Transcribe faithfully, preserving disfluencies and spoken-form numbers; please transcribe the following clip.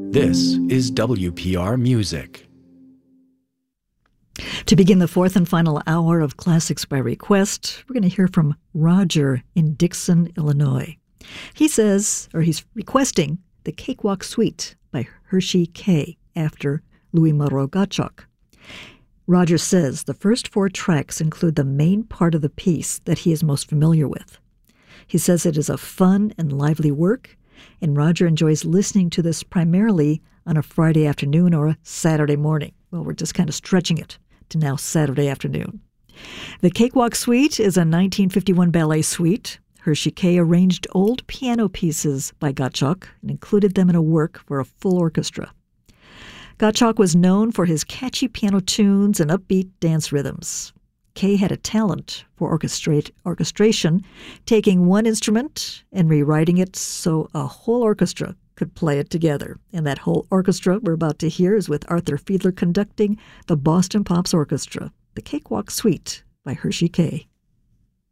This is W P R Music. To begin the fourth and final hour of Classics by Request, we're going to hear from Roger in Dixon, Illinois. He says, or he's requesting, the Cakewalk Suite by Hershey K. after Louis Moreau Gottschalk. Roger says the first four tracks include the main part of the piece that he is most familiar with. He says it is a fun and lively work, and Roger enjoys listening to this primarily on a Friday afternoon or a Saturday morning. Well, we're just kind of stretching it to now Saturday afternoon. The Cakewalk Suite is a nineteen fifty-one ballet suite. Hershey K. arranged old piano pieces by Gottschalk and included them in a work for a full orchestra. Gottschalk was known for his catchy piano tunes and upbeat dance rhythms. Kay had a talent for orchestrate, orchestration, taking one instrument and rewriting it so a whole orchestra could play it together. And that whole orchestra we're about to hear is with Arthur Fiedler conducting the Boston Pops Orchestra, the Cakewalk Suite by Hershey K.